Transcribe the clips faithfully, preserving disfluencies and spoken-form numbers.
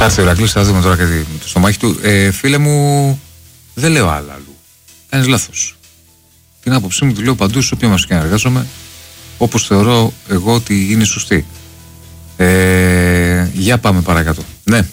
Θα έρθει ο Ηρακλής, θα δούμε τώρα κάτι το στομάχι του. Ε, φίλε μου, δεν λέω άλλα αλλού. Κάνεις λάθος. Την άποψή μου τη λέω παντού, σε όποια μας και να εργάζομαι, όπως θεωρώ εγώ ότι είναι σωστή. Ε, για πάμε παρακάτω. Ναι.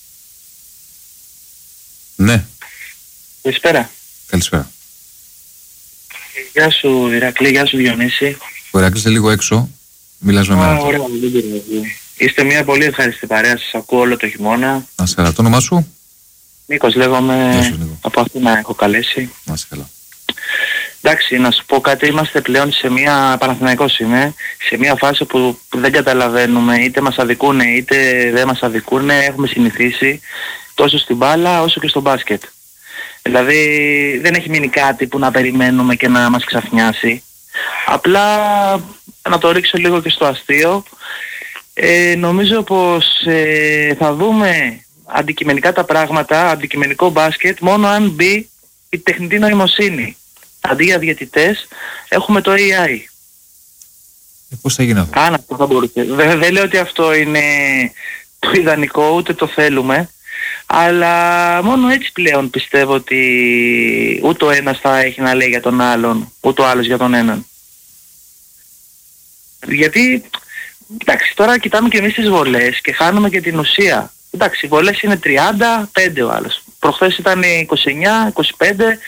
Ναι. Καλησπέρα. Καλησπέρα. Γεια σου Ηρακλή, γεια σου Διονύση. Ο Ηρακλής είναι λίγο έξω. Μιλάς με μένα. Ωραία, δεν πειράζει. Είστε μια πολύ ευχάριστη παρέα, σας ακούω όλο το χειμώνα. Να σε καλά. Το όνομά σου? Νίκος λέγομαι, Γεια σου, Νίκο. από Αθήνα έχω καλέσει. Να σε καλά. Εντάξει, να σου πω κάτι, είμαστε πλέον σε μια, Παναθηναϊκός είμαι, σε μια φάση που δεν καταλαβαίνουμε, είτε μας αδικούνε είτε δεν μας αδικούνε, έχουμε συνηθίσει τόσο στην μπάλα όσο και στο μπάσκετ. Δηλαδή δεν έχει μείνει κάτι που να περιμένουμε και να μας ξαφνιάσει. Απλά να το ρίξω λίγο και στο αστείο. Ε, νομίζω πως ε, θα δούμε αντικειμενικά τα πράγματα, αντικειμενικό μπάσκετ, μόνο αν μπει η τεχνητή νοημοσύνη. Αντί για διαιτητές έχουμε το έι άι. Ε, πώς θα γίνει αυτό? Αν αυτό θα μπορούσε. Δεν δε λέω ότι αυτό είναι το ιδανικό, ούτε το θέλουμε. Αλλά μόνο έτσι πλέον πιστεύω ότι ούτε ο ένας θα έχει να λέει για τον άλλον, ούτε ο άλλος για τον έναν. Γιατί, εντάξει, τώρα κοιτάμε και εμείς τις βολές και χάνουμε και την ουσία. Εντάξει, οι βολές είναι τριάντα πέντε ο άλλος. Προχθές ήταν είκοσι εννιά είκοσι πέντε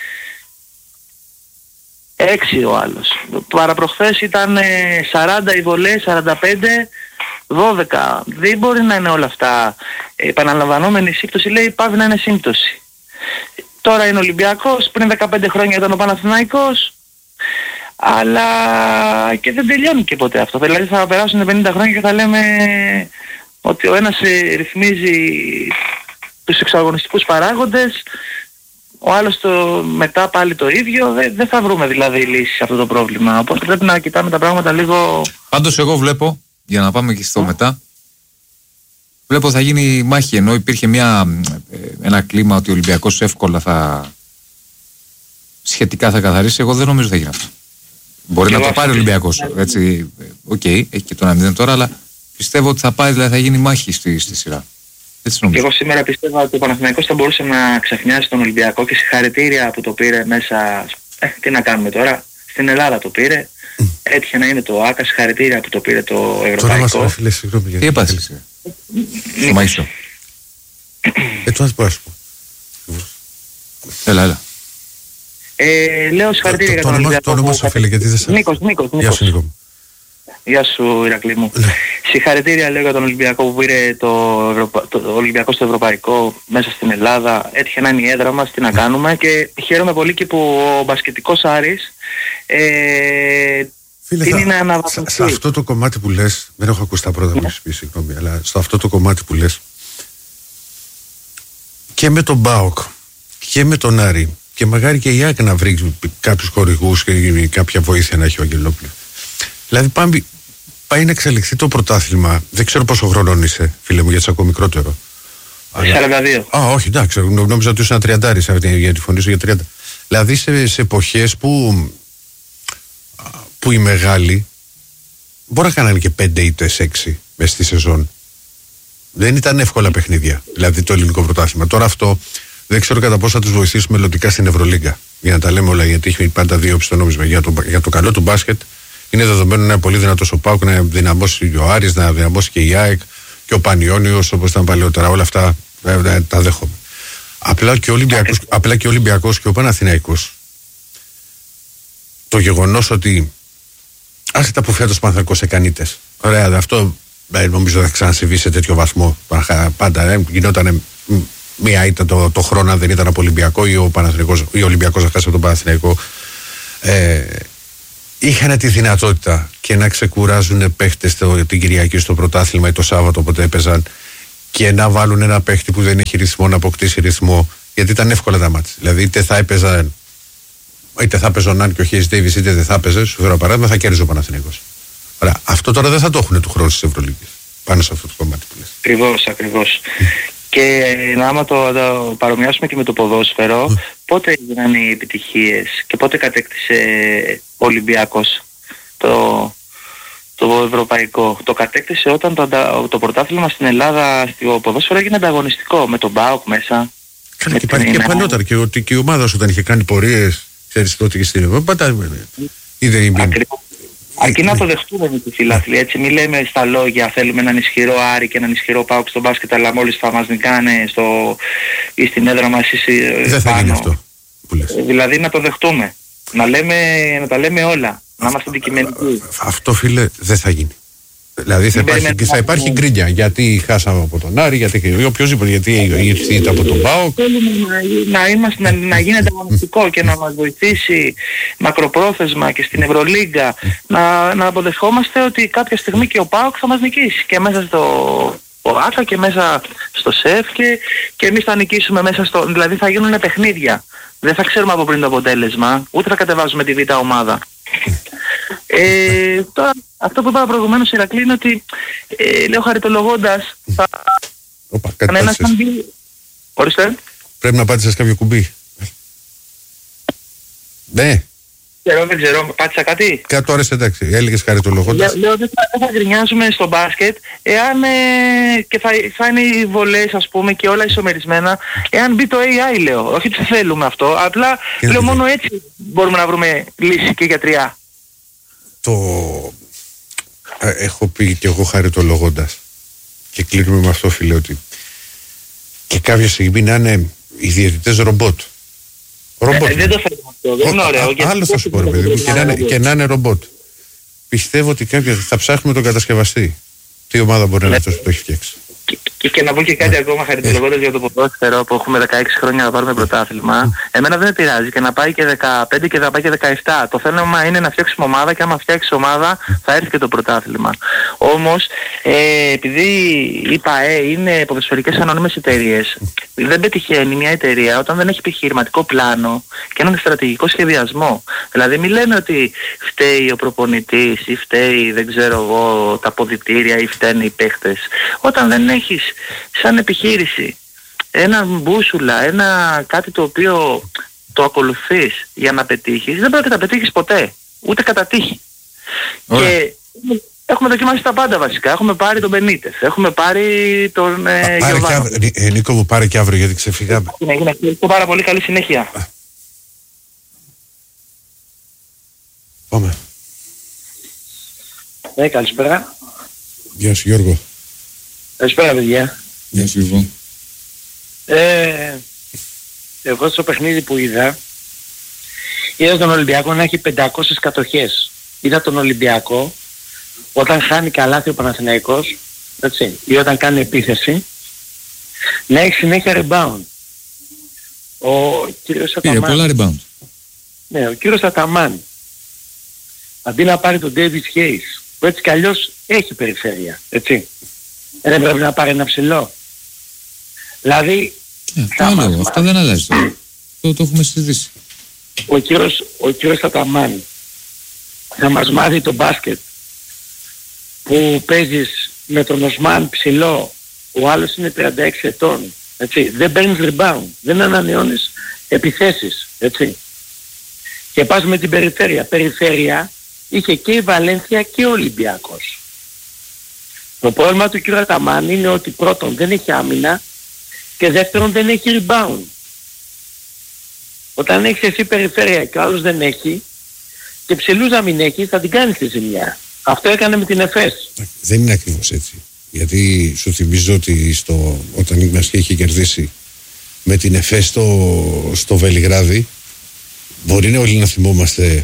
έξι ο άλλος. Παραπροχθές ήταν σαράντα οι βολές, σαράντα πέντε δώδεκα. Δεν μπορεί να είναι όλα αυτά επαναλαμβανόμενη σύμπτωση, λέει πάβει να είναι σύμπτωση. Τώρα είναι Ολυμπιακός, πριν δεκαπέντε χρόνια ήταν ο Παναθηναϊκός, αλλά και δεν τελειώνει και ποτέ αυτό. Δηλαδή θα περάσουν πενήντα χρόνια και θα λέμε ότι ο ένας ρυθμίζει τους εξαγωνιστικούς παράγοντες, ο άλλος το μετά πάλι το ίδιο. Δεν, δεν θα βρούμε δηλαδή λύση σε αυτό το πρόβλημα. Οπότε πρέπει να κοιτάμε τα πράγματα λίγο. Πάντως εγώ βλέπω, για να πάμε και στο μετά, βλέπω θα γίνει μάχη, ενώ υπήρχε μια, ένα κλίμα ότι ο Ολυμπιακός εύκολα θα σχετικά θα καθαρίσει. Εγώ δεν νομίζω θα γίνει αυτό. Μπορεί και να το πάρει ο Ολυμπιακός, έτσι, οκ, okay, έχει και το ένα μηδέν τώρα, αλλά πιστεύω ότι θα πάει, δηλαδή θα γίνει μάχη στη, στη σειρά. Έτσι νομίζω. Και εγώ σήμερα πιστεύω ότι ο Παναθηναϊκός θα μπορούσε να ξαφνιάσει τον Ολυμπιακό και συγχαρητήρια που το πήρε μέσα, ε, τι να κάνουμε τώρα, στην Ελλάδα το πήρε, mm. έτυχε να είναι το ΆΚΑ, συγχαρητήρια που το πήρε το Ευρωπαϊκό. Τώρα μας φίλε, συγγνώμη. Τι έπαθες? Στο Μαΐσο. Ε, τώρα μπορώ να σου πω. Έλα, έλα. Ε, λέω συγχαρητήρια για τον Ολυμπιακό. Το όνομα σου φίλε, γιατί δεν σε... Νίκος, Νίκος, Γεια σου Νίκο. Γεια σου Ηρακλή μου. Ναι. Συγχαρητήρια λέω για τον Ολυμπιακό που πήρε το, Ευρωπα... το Ολυμπιακό στο Ευρωπαϊκό μέσα στην Ελλάδα. Έτυχε να είναι η έδρα μας, τι να κάνουμε, και χαίρομαι πολύ και που ο μπασκετικός Άρης ε, φίλε, είναι να αναβαθμιστεί. Σε αυτό το κομμάτι που λες, δεν έχω ακούσει τα πρώτα που έχεις πει, συγγνώμη, αλλά στο αυτό το κομμάτι που λες, και με τον ΜΠΑΟΚ και με τον Άρη, και μακάρι και η ΑΕΚ να βρει κάποιους χορηγούς και κάποια βοήθεια να έχει ο Αγγελόπουλος. Δηλαδή πάμε, πάει να εξελιχθεί το πρωτάθλημα. Δεν ξέρω πόσο χρονών είσαι, φίλε μου, γιατί είσαι ακόμα μικρότερο. σαράντα δύο. Α, όχι, εντάξει, νόμιζα ότι ήσουν τριάντα για τη φωνή σου για τριάντα. Δηλαδή σε, σε εποχές που, που οι μεγάλοι μπορεί να κάνανε και πέντε ήττες έξι μες στη σεζόν. Δεν ήταν εύκολα παιχνίδια, δηλαδή το ελληνικό πρωτάθλημα. Τώρα αυτό δεν ξέρω κατά πόσο θα τους βοηθήσει μελλοντικά στην Ευρωλίγκα. Για να τα λέμε όλα, γιατί έχει πάντα δύο όψεις το νόμισμα. Για το, για το καλό του μπάσκετ είναι δεδομένο να είναι πολύ δυνατός ο ΠΑΟΚ, να δυναμώσει ο Άρης, να δυναμώσει και η ΑΕΚ και ο Πανιόνιος όπως ήταν παλαιότερα. Όλα αυτά ε, τα δέχομαι. Απλά και ο Ολυμπιακός, απλά και ο, Ολυμπιακός και ο Παναθηναϊκός, το γεγονός ότι άσχετα που φέτος ο Παναθηναϊκός έκανε ήττες. Ωραία, αυτό ε, νομίζω θα ξανασυμβεί σε τέτοιο βαθμό. Πάντα ε, γινόταν μία ήττα το, το χρόνο, αν δεν ήταν από Ολυμπιακό ή ο, ή ο Ολυμπιακός να χάσει από τον Παναθηναϊκό. Ε, είχαν τη δυνατότητα και να ξεκουράζουν παίχτες την Κυριακή στο πρωτάθλημα ή το Σάββατο όποτε έπαιζαν και να βάλουν ένα παίχτη που δεν έχει ρυθμό να αποκτήσει ρυθμό, γιατί ήταν εύκολα τα μάτια. Δηλαδή είτε θα έπαιζαν, είτε θα έπαιζε ο Νάν και ο Χέις Ντέιβις, είτε δεν θα έπαιζε, σου φέρω παράδειγμα, θα κέρδιζε ο Παναθηναϊκός. Ωραία, αυτό τώρα δεν θα το έχουν του χρόνου στις Ευρωλίγκες πάνω σε αυτό το κομμάτι που λες. Ακριβώς, ακριβώς. Και να άμα το, το παρομοιάσουμε και με το ποδόσφαιρο, mm. πότε έγιναν οι επιτυχίες και πότε κατέκτησε ο Ολυμπιακός το, το ευρωπαϊκό. Το κατέκτησε όταν το, το πρωτάθλημα στην Ελλάδα στο ποδόσφαιρο έγινε ανταγωνιστικό, με τον ΠΑΟΚ μέσα. Καλά, και υπάρχει και παλιότερα και, ότι και η ομάδα σου όταν είχε κάνει πορείες, ξέρεις τότε και στην Ευρώπη, πάντα ή δεν είναι. Αρκεί να το δεχτούμε με τη φιλάθλη, έτσι. Μην λέμε στα λόγια θέλουμε έναν ισχυρό Άρη και έναν ισχυρό ΠΑΟΚ στο μπάσκετ, αλλά μόλις θα μας νικάνε στο, ή στην έδρα μας ή δεν θα γίνει αυτό που λες. Δηλαδή να το δεχτούμε, να, λέμε, να τα λέμε όλα, να είμαστε αντικειμενικοί. Αυτό, φίλε, δεν θα γίνει. Δηλαδή θα υπάρχει, θα υπάρχει γκρίνια γιατί χάσαμε από τον Άρη, γιατί οποιοδήποτε, γιατί ήρθε από τον ΠΑΟΚ. Θέλουμε να, να, είμαστε, να, να γίνεται αγωνιστικό και να μας βοηθήσει μακροπρόθεσμα και στην Ευρωλίγκα να, να αποδεχόμαστε ότι κάποια στιγμή και ο ΠΑΟΚ θα μας νικήσει και μέσα στο ΆΚΑ και μέσα στο ΣΕΦ και, και εμείς θα νικήσουμε μέσα στο... Δηλαδή θα γίνουν παιχνίδια. Δεν θα ξέρουμε από πριν το αποτέλεσμα, ούτε θα κατεβάζουμε τη β' ομάδα. Ε, τώρα, αυτό που είπα προηγουμένως, Ηρακλή, είναι ότι ε, λέω χαριτολογώντας θα... Οπα, κάτι ένας μπει... Ορίστε. Πρέπει να πάτησες κάποιο κουμπί. Ναι. Ξέρω, δεν ξέρω, πάτησα κάτι. Κάτι ώρες εντάξει, έλεγες χαριτολογώντας. Λέω δεν θα, δεν θα γκρινιάζουμε στο μπάσκετ εάν ε, και θα, θα είναι οι βολές ας πούμε και όλα ισομερισμένα εάν μπει το έι άι, λέω. Όχι ότι θέλουμε αυτό, απλά και λέω μόνο έτσι μπορούμε να βρούμε λύση και για τρία. Το ε, έχω πει και εγώ χαριτολογώντας και κλείνουμε με αυτό, φίλε, ότι και κάποια στιγμή να είναι οι διαιτητές ρομπότ. Ρομπότ. Ε, δεν το θέλουμε αυτό, δεν είναι ωραίο. Άλλο θα σου πω, ρε παιδί μου, και, να, και να είναι ρομπότ. Πιστεύω ότι κάποια θα ψάχνουμε τον κατασκευαστή. Τι ομάδα μπορεί να είναι αυτός που το έχει φτιάξει. Και, και, και να πω και κάτι yeah. ακόμα χαριτολογώντας για το ποδόσφαιρο που έχουμε δεκαέξι χρόνια να πάρουμε πρωτάθλημα. Mm. Εμένα δεν με πειράζει και να πάει και δεκαπέντε και να πάει και δεκαεπτά. Το θέμα είναι να φτιάξουμε ομάδα και άμα φτιάξει ομάδα θα έρθει και το πρωτάθλημα. Όμως ε, επειδή η ΠΑΕ είναι ποδοσφαιρικές ανώνυμες εταιρείες, δεν πετυχαίνει μια εταιρεία όταν δεν έχει επιχειρηματικό πλάνο και έναν στρατηγικό σχεδιασμό. Δηλαδή μην λέμε ότι φταίει ο προπονητής ή φταίει δεν ξέρω εγώ τα ποδητήρια ή φταίνουν οι παίχτες. Όταν δεν έχεις σαν επιχείρηση ένα μπούσουλα, ένα κάτι το οποίο το ακολουθείς για να πετύχεις, δεν πρέπει να πετύχεις ποτέ, ούτε κατά τύχη. Και έχουμε δοκιμάσει τα πάντα βασικά. Έχουμε πάρει τον Μπενίτες, έχουμε πάρει τον ε, Γιωβάνο. Ε, Νίκο μου, πάρε και αύριο γιατί ξεφυγάμε. Ναι, ναι, ναι, πάρα πολύ καλή συνέχεια. Πάμε. Ναι, καλησπέρα. Γεια σου, Γιώργο. Καλησπέρα, παιδιά. Γεια σου, Γιώργο. Ε, εγώ στο παιχνίδι που είδα, είδα τον Ολυμπιακό να έχει πεντακόσιες κατοχές. Είδα τον Ολυμπιακό όταν χάνει καλάθι ο Παναθηναϊκός, έτσι, ή όταν κάνει επίθεση, να έχει συνέχεια rebound. Ο κύριος Πήρε πολλά rebound. Ναι, ο κύριος Αταμάν, αντί να πάρει τον David Hayes, που έτσι κι αλλιώς έχει περιφέρεια, έτσι, δεν πρέπει να πάρει ένα ψηλό. Δηλαδή, ε, άλλο, αυτό δεν αλλάζει. το, το έχουμε συζητήσει. Ο κύριος, ο κύριος Αταμάν θα μας μάθει το μπάσκετ που παίζεις με τον Οσμάν ψηλό, ο άλλος είναι τριάντα έξι ετών, έτσι, δεν παίρνεις rebound, δεν ανανεώνεις επιθέσεις, έτσι. Και πας με την περιφέρεια. Περιφέρεια είχε και η Βαλένθια και ο Ολυμπιακός. Το πρόβλημα του κ. Αταμάν είναι ότι πρώτον δεν έχει άμυνα και δεύτερον δεν έχει rebound. Όταν έχεις εσύ περιφέρεια και ο άλλος δεν έχει και ψηλούς να μην έχει, θα την κάνεις τη ζημιά. Αυτό έκανε με την ΕΦΕΣ. Δεν είναι ακριβώς έτσι. Γιατί σου θυμίζω ότι στο, όταν η Μασχή είχε κερδίσει με την ΕΦΕΣ στο, στο Βελιγράδι, μπορεί όλοι να θυμόμαστε,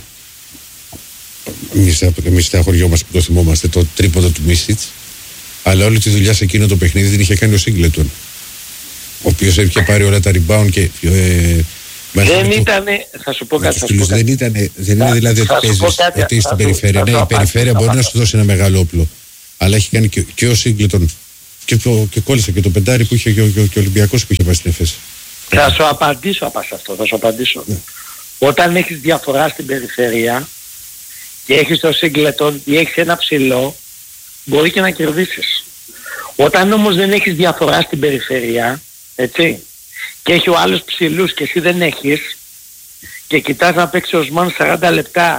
εμείς στεναχωριόμαστε που το θυμόμαστε, το τρίποντο του Μίσιτς, αλλά όλη τη δουλειά σε εκείνο το παιχνίδι την είχε κάνει ο Σίγκλετον, ο οποίος είχε πάρει όλα τα rebound και ε, δεν ήτανε, θα σου πω κάτι, θα σου πω δεν, ήτανε, δεν είναι δηλαδή ότι παίζεις, ότι είσαι στην περιφέρεια. Ναι, η περιφέρεια μπορεί να σου δώσει ένα μεγάλο όπλο, αλλά έχει κάνει και, και ο Σίγκλετον και, το, και κόλλησε και το πεντάρι που είχε και ο, και ο Ολυμπιακός που είχε πάει στην ΕΦΕΣ. Θα σου απαντήσω απ' αυτό, θα σου απαντήσω. Ναι. Όταν έχεις διαφορά στην περιφέρεια και έχεις το Σίγκλετον ή έχεις ένα ψηλό, μπορεί και να κερδίσεις. Όταν όμως δεν έχεις διαφορά στην περιφέρεια, έτσι, και έχει ο άλλος ψηλούς και εσύ δεν έχεις, και κοιτάς να παίξει ο Οσμάν σαράντα λεπτά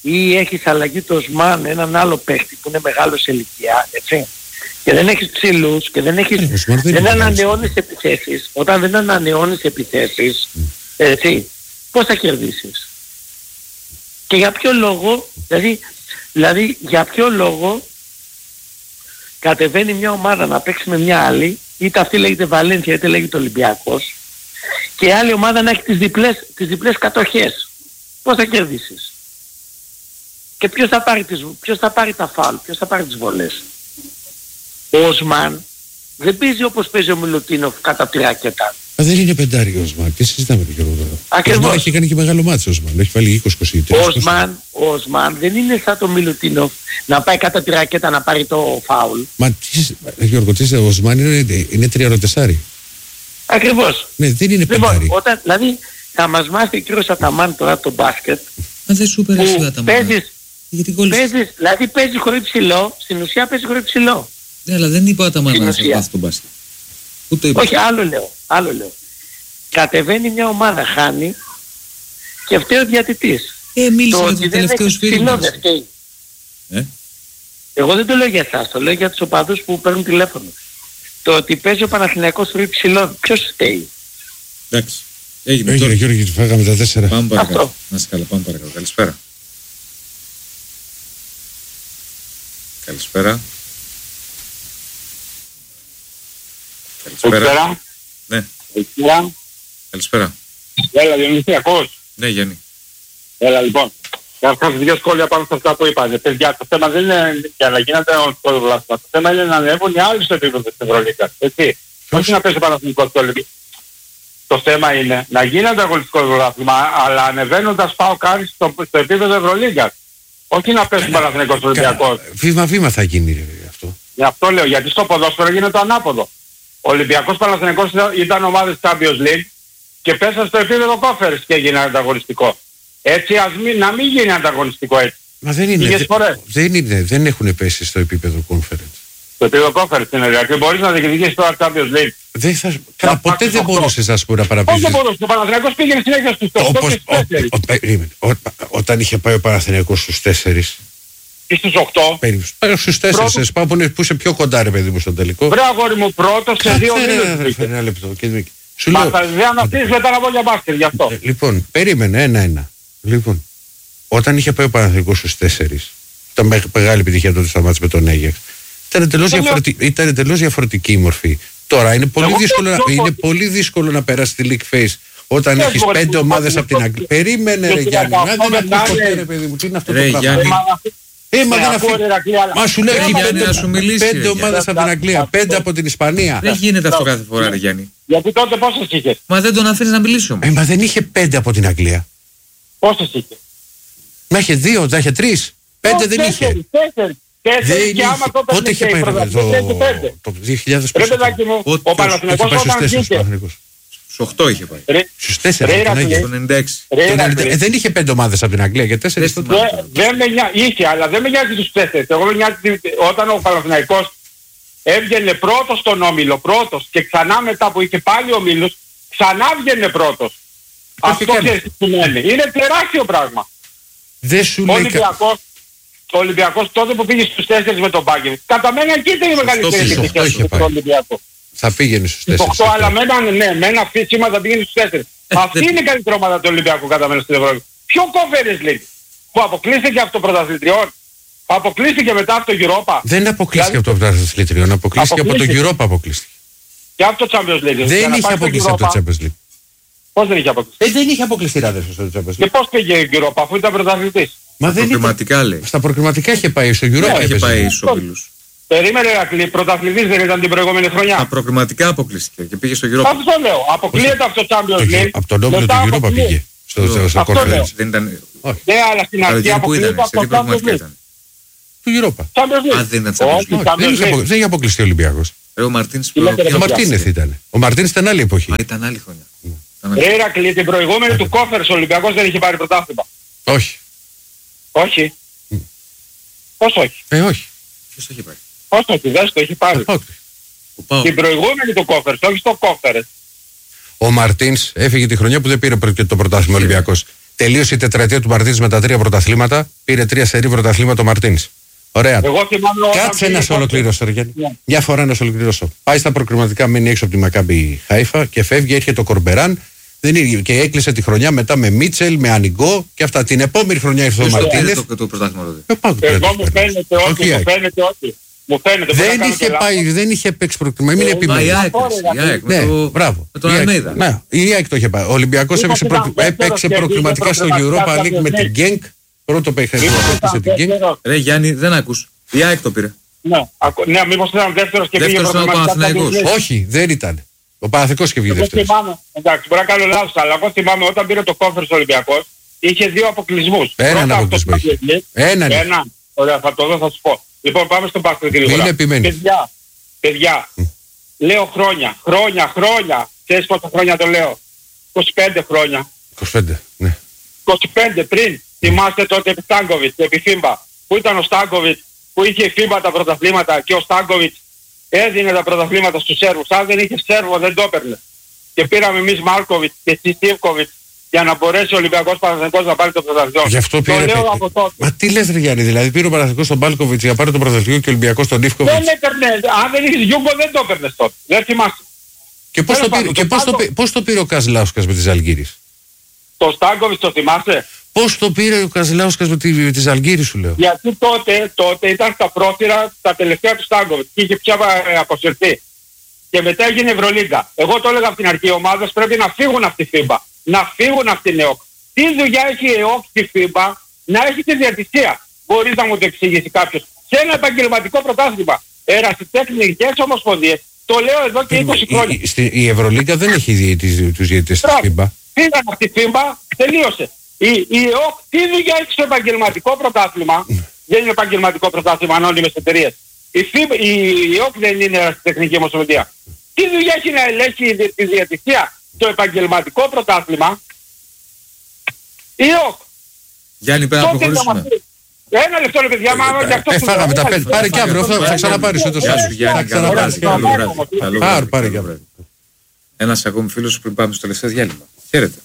ή έχεις αλλαγή του Οσμάν, έναν άλλο παίχτη που είναι μεγάλο σε ηλικία, έτσι, και δεν έχεις ψηλούς και δεν έχεις, Ε, Οσμάν δεν δεν είναι ανανεώνεις επιθέσεις, όταν δεν ανανεώνεις επιθέσεις, έτσι, πώς θα κερδίσεις? Και για ποιο λόγο, δηλαδή, δηλαδή για ποιο λόγο κατεβαίνει μια ομάδα να παίξει με μια άλλη, είτε αυτή λέγεται Βαλένθια είτε λέγεται Ολυμπιακός, και η άλλη ομάδα να έχει τις διπλές, τις διπλές κατοχές. Πώς θα κερδίσεις? Και ποιος θα πάρει, τις, ποιος θα πάρει τα φάουλ, ποιος θα πάρει τις βολές? Ο Οσμάν δεν παίζει όπως παίζει ο Μιλουτίνοφ κατά τη ράκετα. Μα δεν είναι πεντάρι ο Οσμάν. Τι συζητάμε τον Γιώργο τώρα? Ακριβώς. Ο Οσμάν έχει κάνει και μεγάλο μάτσο ο Οσμάν. Έχει βάλει είκοσι είκοσι τρία. Ο Οσμάν, ο Οσμάν δεν είναι σαν το Μιλουτίνοφ να πάει κατά τη ρακέτα να πάρει το φάουλ. Μα τι, Γιώργο, τι, ο Οσμάν είναι, είναι τριαροτεσάρι. Ακριβώς. Ναι, δεν είναι Λοιπόν, πεντάρι. όταν, δηλαδή θα μας μάθει ο κύριος Αταμάν τώρα το μπάσκετ, Μα δεν σου πέρασε που τα μάτια. παίζεις, Γιατί κόλλησε. παίζεις, δηλαδή παίζει χωρίς ψηλό, στην ουσία παίζει χωρίς ψηλό. Ναι, αλλά δεν είπα τα μάτια να σας Συνουσία. μάθει τον μπάσκετ. Πού το είπα? Όχι, άλλο λέω, άλλο λέω. Κατεβαίνει μια ομάδα, χάνει και φταίει ο διατητής. Ε, μίλησε Το με ότι τον δεν τελευταίο έχει φίλο ψηλό μας. δεν φταίει. Ε? Εγώ δεν το λέω για εσάς, το λέω για τους οπαδούς που παίρνουν τηλέφωνο. Το ότι παίζει ο Παναθηναϊκός χωρίς ψηλό, ποιος φταίει? Εντάξει. Έγινε Έγινε, τώρα. Γιώργο, φάγαμε τα τέσσερα. Πάμε παρακάτω. Αυτό. Να είσαι καλά, πάμε παρακάτω. Καλησπέρα. Καλησπέρα. Καλησπέρα. Καλησπέρα. Ναι, Καλησπέρα. καλησπέρα. Έλα, Διονύση, ακούς? Ναι, Γιάννη. Έλα, λοιπόν. Καταρχάς δύο σχόλια πάνω σε αυτά που είπατε. Παιδιά, το θέμα δεν είναι για να γίνεται ο ποδοσφαιρικός. Το θέμα είναι να ανέβουν οι άλλοι στο επίπεδο της Ευρωλίγκας. Έτσι. Όχι να πέσει ο Παναθηναϊκός στο Ολυμπιακό. Το θέμα είναι να γίνει ανταγωνιστικό πρωτάθλημα, αλλά ανεβαίνοντας πάω κάτι στο, στο επίπεδο Ευρωλίγκας. Όχι να πέσει ο Παναθηναϊκός στο Ολυμπιακό. Βήμα-βήμα θα γίνει ρε, αυτό. Γι' αυτό λέω, γιατί στο ποδόσφαιρο γίνεται το ανάποδο. Ο Ολυμπιακός Παναθηναϊκός ήταν ομάδες Champions League και πέσαν στο επίπεδο Conference και έγινε ανταγωνιστικό. Έτσι ας μην, να μην γίνει ανταγωνιστικό έτσι. Μα δεν είναι. Λίγες Δε, φορές. δεν είναι. Δεν έχουν πέσει στο επίπεδο conference. Στο επίπεδο Conference είναι δηλαδή. Μπορείς να διεκδικήσεις τώρα Champions League. Δεν θα, καλά, ποτέ πάρεις δεν οκτώ. μπορούσες να σου πω να Πώς παραπέζεις. δεν μπορούσε. Ο Παναθηναϊκός πήγαινε συνέχεια στους οκτώ Όπως, και στους τέσσερις. ο- ο- περίμενε. Ο- όταν είχε πάει ο Παναθηναϊκός στους τέσσερις. Και στους οκτώ. Περίμενε. Πάει στους τέσσερις. Πρώτος. Εσείς πάω που είναι- που είσαι πιο κοντά ρε παιδί μου στον τελικό. Βρε αγόρι μου πρώτος σε δύο Κάτσε, ρε, μήνες. αδερφέ, ένα λεπτό. Και- Σου Μα λέω. θα δεν αναπτύσσεις μετά να πω για μπάσκετ γι' αυτό. Ε, Λοιπόν, περίμενε ένα-ένα. Λοιπόν, όταν είχε πάει ο Παναθηναϊκός στους τέσσερις, ήταν με- μεγάλη επιτυχία τότε στα μάτς με τον Αίγιαξ. Ήταν εντελώς Το λέω. διαφορετική, ήταν εντελώς διαφορετική η μορφή. Τώρα είναι πολύ, Εγώ δύσκολο, το να- λέω είναι ότι- πολύ δύσκολο να περάσει τη League Phase όταν Δεν έχεις μπορεί, πέντε δεν ομάδες μπορεί, από την δεν Αγγλία. μπορεί. Περίμενε ρε Γιατί Γιάννη, να να δεν πάμε ακούς να ποτέ είναι- ρε παιδί μου, τι είναι αυτό Ρε, το πράγμα. Γιάννη. Ε, μα- Ε, μα Ναι, δεν ακούω, αφήνει. ρε, Ηρακλή, αλλά- Μα σου λέω Ρε, έχει Γιάννη, πέντε, να σου μιλήσει, ρε, πέντε Γιάννη. ομάδες από την Αγγλία, πέντε από την Ισπανία. Δεν γίνεται αυτό κάθε φορά, ρε Γιάννη. Γιατί τότε πόσες είχες. Μα δεν τον αφήνει να μιλήσει όμως. Ε, μα δεν είχε πέντε από την Αγγλία. Πόσες είχες. Να είχε δύο, να είχε τρεις. Πέντε δεν είχε. Τέσσερις, τέσσερις. Τέσσερις Δεν και είχε. άμα το Πότε έπαιρνε είχε και η πάει ρε, πρωταθλήτρια, το, είχε πέντε. το δύο χιλιάδες Ρε πόσο ήταν. παιδάκι μου, Πότε- ο Είχε Παναθηναϊκός πάει στους όταν τέσσερις βγήκε. Παναθηναϊκός. Στους οκτώ είχε πάει. Ρε, Στους τέσσερις Ρε, από την Ηρακλή. Αγγλία. Το ενενήντα έξι. ρε, Το ενενήντα- Ηρακλή. ε, Δεν είχε πέντε ομάδες από την Αγγλία και τέσσερις Δεν τότε. θυμάμαι. Δεν- Δεν με νοιάζει, είχε, αλλά δεν με νοιάζει τους τέσσερις. Εγώ με νοιάζει τι- όταν ο Παναθηναϊκός έβγαινε πρώτος στον όμιλο, πρώτος και ξανά μετά που είχε πάλι ομίλους, ξανά βγαινε πρώτος. Το Αυτό είχε κάνει. ξέρεις τι σημαίνει. Είναι τεράστιο πράγμα. Δεν σου Ο λέει κα- Ολυμπιακός, ο Ολυμπιακός τότε που πήγε στους τέσσερις με τον Μπάγκερ. Κατά μένα εκεί ήταν η μεγαλύτερη πήγε, επιτυχία σωστό είχε του πάει. Ολυμπιακού. θα πήγαινε στους Στους τέσσερις. οκτώ, αλλά με έναν, ναι, με ένα αυτή σήματα πήγαινε στους τέσσερις. Ε, Αυτή δεν- είναι η καλύτερη ομάδα του Ολυμπιακού κατά μένα στην Ευρώπη. Ποιο Conference League που αποκλείστηκε από το πρωταθλητριών, που αποκλείστηκε μετά από το Europa Δεν αποκλείστηκε από Δηλαδή- το πρωταθλητριών, αποκλείστηκε από το Αποκλείστηκε. Europa αποκλείστηκε. και από το Champions League. Για Δεν να είχε πάει στο αποκλειστεί από το Europa, Champions League. Πώς δεν είχε αποκλειστεί. Ε, δεν είχε αποκλειστεί ρε αδερφέ, στο Champions Και League. πώς πήγε η Europa αφού ήταν πρωταθλητής. Μα δεν ήταν. Προκριματικά λέει. Στα προκριματικά είχε πάει, στο Europa Είχε έπαιζε. πάει στους ομίλους. Περίμενε Ηρακλή, πρωταθλητής δεν ήταν την προηγούμενη Τα χρονιά. προκριματικά αποκλείστηκε και πήγε στο Europa. Αυτό λέω. Αποκλείεται από το Champions Το- League. Από τον όμιλο του μετά Europa αποκλείεται. πήγε. Στο, στο, στο Αυτό conference. λέω. Δεν ήταν. Ναι, αλλά στην αρχή Καλοκαίρι που αποκλείεται ήταν, σε από τι το Champions προκριματικά League. ήταν. Του Europa. Champions League. Α, δεν ήταν Champions Όχι, League. Όχι, δεν Champions είχε League. απο- δεν είχε αποκλειστεί ο Ολυμπιακός. Ρε ο Μαρτίνς Τι λέτε, ρε, Ο παιδιά. Μαρτίνεθ ήταν. Ο Μαρτίνεθ ήταν άλλη εποχή. Μα ήταν άλλη χρονιά. Ήταν άλλη. Ρε Ηρακλή, την προηγούμενη του Conference ο Ολυμπιακός δεν είχε πάρει πρωτάθλημα. Όχι. Όχι. Πώς όχι. Ε, όχι. Ποιος το είχε πάει. Πώς όχι, δεν το έχει πάρει. όχι. Ο Πάο. Την προηγούμενη του Conference, όχι στο Conference. Ο Μαρτίνς έφυγε τη χρονιά που δεν πήρε προ- και το πρωτάθλημα Είχε. Ολυμπιακός. τελείωσε η τετραετία του Μαρτίνς με τα τρία πρωταθλήματα, πήρε τρία σερί πρωταθλήματα ο Μαρτίνς. Ωραία. Εγώ θυμάμαι όταν Κάτσε να σε πήγε ολοκληρώσω, ρε Γιάννη. Ναι. Μια φορά να σε ολοκληρώσω. Πάει στα προκριματικά, μένει έξω από τη Μακάμπι Χάιφα και φεύγει, έρχεται ο Κορμπεράν. Δεν είναι, και έκλεισε τη χρονιά μετά με Μίτσελ, με Ανιγκό και αυτά. Την επόμενη χρονιά ήρθε ο Μαρτίνες. Το, το πρωτάθλημα τότε. Ε, πάω, Εγώ μου φαίνεται ότι. Μου φαίνεται ότι. Μου φαίνεται, δεν είχε πάει, δεν είχε παίξει προκριματικά. Μην επιμένει. Η ΑΕΚ, η ΑΕΚ με Ναι, το, μπράβο. με τον Η ΑΕΚ, Αλμέιδα. ναι, η ΑΕΚ το είχε πάει. Ο Ολυμπιακός Ήταν έπαιξε, προ... δεύτερος έπαιξε και προκριματικά πήγε στο Europa προκριματικά League με ναι. την Γκένκ. Πρώτο παιχνίδι έπαιξε την Γκένκ. Ρε Γιάννη, δεν ακούς. Η ΑΕΚ το πήρε. Ναι, ακου- ναι, μήπως ήταν δεύτερος και πήγε Δεύτερος ήταν ο προκριματικά Παναθηναϊκός. στα Όχι, δεν ήταν. Ο Παναθηναϊκός είχε βγει Εγώ δεύτερος. θυμάμαι, εντάξει, μπορεί να κάνω λάθος, αλλά εγώ θυμάμαι όταν πήρε το κόφερ στο Ολυμπιακός, είχε δύο αποκλεισμούς. Έναν Πρώτα αποκλεισμό αυτό είχε. που είχε. Έναν είχε. Ένα. Ωραία, θα το δω, θα σου πω. Λοιπόν, πάμε στον μπάσκετ γρήγορα. Μην επιμένεις. Παιδιά, παιδιά, λέω χρόνια, χρόνια, χρόνια. Ξέρεις πόσα χρόνια το λέω. είκοσι πέντε χρόνια. είκοσι πέντε, ναι. είκοσι πέντε πριν. Θυμάστε τότε επί Στάνκοβιτς, επί Φίμπα. Που ήταν ο Στάνκοβιτς, που είχε η Φίμπα τα πρωταθλήματα και ο Στάνκοβιτς έδινε τα πρωταθλήματα στους Σέρβους. Αν δεν είχε Σέρβο δεν το έπαιρνε. Και πήραμε εμείς Μάρκοβιτς και Σιστίβκοβιτς για να μπορέσει ο Ολυμπιακός Παναθηναϊκός να πάρει το πρωταθλητικό. Γι' αυτό πήρε. Το λέω πέ- από τότε. Μα τι λες ρε Γιάννη, δηλαδή πήρε ο Παναθηναϊκός τον Μπάλκοβιτς για να πάρει το πρωταθλητικό και ο Ολυμπιακός τον Ιβκοβιτς. Δεν έπαιρνε. Αν δεν είχες Γιούγκο δεν το έπαιρνες τότε. Δεν θυμάσαι. Και πώς το Τέλος πήρε, πάντων, και το πώς το, Πάλκο- πή- πώς το πήρε ο Καζλάουσκας με τη Ζαλγκύρης. Το Στάνκοβιτς το θυμάσαι. Πώς το πήρε ο Καζλάουσκας με τη, με τη Ζαλγκύρη σου λέω. Γιατί τότε, τότε ήταν στα πρόθυρα τα τελευταία του Στάνκοβιτς και είχε πια ε, αποσυρθεί. Και μετά έγινε Ευρωλίγκα. Εγώ το έλεγα από την αρχή, οι ομάδες πρέπει να φύγουν από τη Φίμπα. Να φύγουν από την ΕΟΚ. Τι δουλειά έχει η ΕΟΚ στη Φίμπα να έχει τη διατησία. Μπορείς να μου το εξηγήσει κάποιος. Σε ένα επαγγελματικό πρωτάθλημα. Ερασιτεχνικές ομοσπονδίες. Το λέω εδώ και είκοσι χρόνια. Η, η, στη- η Ευρωλίγκα δεν έχει διαιτητές- τους διαιτητές της Μπράβο. Φίμπα. Πήγαν από τη Φίμπα, τελείωσε. Η, η ΕΟΚ τι δουλειά έχει στο επαγγελματικό πρωτάθλημα. Δεν είναι επαγγελματικό πρωτάθλημα, ανώνυμες εταιρείες. Η, Φίμπα, η, η ΕΟΚ δεν είναι τεχνική ομοσπονδία. Τι δουλειά έχει να ελέγχει τη- τη διαιτησία στο επαγγελματικό πρωτάθλημα. Η ΕΟΚ. Γιάννη, πρέπει να Τότε θα προχωρήσουμε. μας πει. Ένα λεπτό ρε παιδιά, μα και αυτό Ε, που φάγαμε λέω, τα ένα πέντε. λεπτό. Πάρε και αύριο, θα, θα ξαναπάρεις ούτως ή Γεια σου άλλως. Γιάννη, Θα καλό βράδυ. ξαναπάρεις. Καλό βράδυ. Καλό Πάρ, βράδυ, πάρε καλό και βράδυ. Ένας ακόμη φίλος πριν πάμε στο τελευταίο διάλειμμα. Χαίρετε.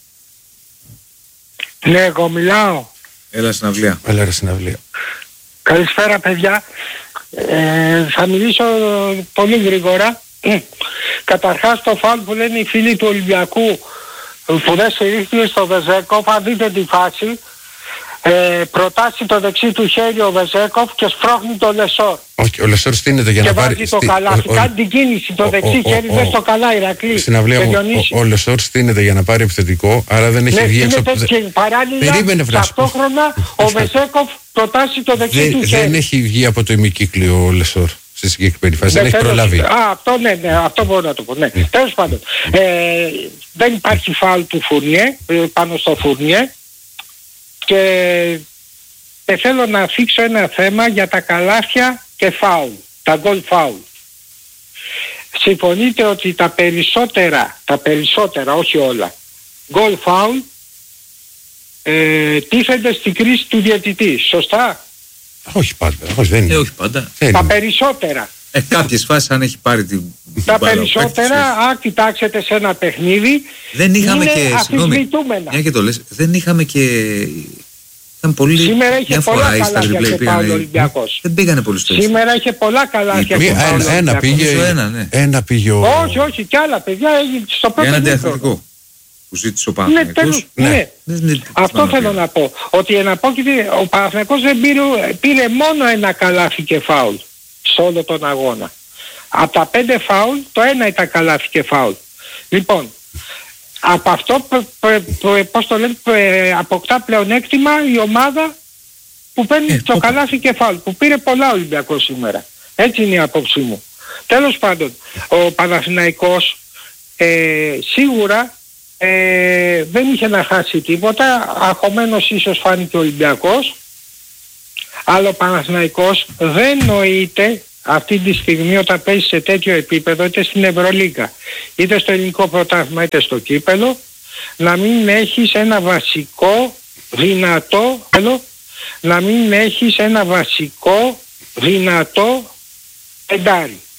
Ναι, εγώ μιλάω. Έλα στην αυλία. Έλα ρε συναυλία. Καλησπέρα παιδιά. Ε, θα μιλήσω πολύ γρήγορα. Καταρχάς το φάουλ που λένε οι φίλοι του Ολυμπιακού που δεν στηρίχθηκε στο Βεζέκοφ, αν δείτε τη φάση, ε, προτάσει το δεξί του χέρι ο Βεζέκοφ και σπρώχνει το Λεσόρ. Όχι, ο Λεσόρ στείνεται για Και να πάρει. βάζει το στη- καλάθι. ο- ο- Κάνει την κίνηση το ο- δεξί ο- χέρι, ο- δεν ο- στο καλά Ηρακλή. Στην αυλία Και μου, Διονύση. ο, ο Λεσόρ στείνεται για να πάρει επιθετικό, άρα δεν έχει Ναι, βγει έξω από γίνεται το. και παράλληλα Περίμενε, βρε, σου πω. ταυτόχρονα ο Βεζέκοφ προτάσει το δεξί Δεν, του δεν χέρι. έχει βγει από το ημικύκλιο ο Λεσόρ στη συγκεκριμένη φάση. Ναι, Δεν έχει τέλος- προλάβει. Α, αυτό ναι, ναι, αυτό μπορώ να το πω. Ναι. Τέλος πάντων, ε, δεν υπάρχει φάουλ του Φουρνιέ, ε, πάνω στο Φουρνιέ και ε, θέλω να θίξω ένα θέμα για τα καλάθια και φάουλ, τα γκολ φάουλ. Συμφωνείτε ότι τα περισσότερα, τα περισσότερα, όχι όλα, γκολ φάουλ ε, τίθενται στην κρίση του διαιτητή, σωστά? Όχι πάντα. Όχι, δεν είναι. Ε, όχι πάντα. Δεν Τα είναι. περισσότερα. Ε, κάποιες φάσεις αν έχει πάρει την Τα μπάλα ο περισσότερα, παίκτης, αν κοιτάξετε σε ένα παιχνίδι, δεν είχαμε είναι και, συγγνώμη, αφισβητούμενα. μια και το λες, δεν είχαμε και, ήταν πολύ, Σήμερα είχε μια πολλά φορά ή στα καλάθια replay και πήγανε, φάουλ ο Ολυμπιακός. δεν πήγανε πολύ στο ίσιο. Σήμερα είχε πολλά καλάθια Μία- και Μία- φάουλ ο ένα, ένα Ολυμπιακός. πήγε. Νομίζω ένα, ναι. Ένα πήγε ο. Όχι, όχι, κι άλλα παιδιά έγινε στο Για πρώτο ένα μήχρονο. διαθετικό που ζήτησε ο Ναι, Παναθηναϊκός. τέλος, Ναι. ναι. Δεν είναι- Αυτό θυμάμαι θέλω ποιο. να πω. Ότι εναπόκειται, ο Παναθηναϊκός δεν πήρε, πήρε μόνο ένα καλάθι και φάουλ σε όλο τον αγώνα. Από τα πέντε φάουλ, το ένα ήταν καλάθι και φάουλ. Λοιπόν, από αυτό, π- π- π- πώς το λένε, π- αποκτά πλεονέκτημα η ομάδα που παίρνει Ε, το το- καλάθι και φάουλ, που πήρε πολλά Ολυμπιακός σήμερα. Έτσι είναι η άποψή μου. Τέλος πάντων, ο Παναθηναϊκός ε, σίγουρα ε, δεν είχε να χάσει τίποτα, αγχωμένος ίσως φάνηκε ο Ολυμπιακός, αλλά ο Παναθηναϊκός δεν νοείται αυτή τη στιγμή όταν παίζει σε τέτοιο επίπεδο, είτε στην Ευρωλίγκα, είτε στο ελληνικό πρωτάθλημα, είτε στο κύπελο, να μην έχεις ένα βασικό, δυνατό, να μην έχεις ένα βασικό, δυνατό πεντάρι.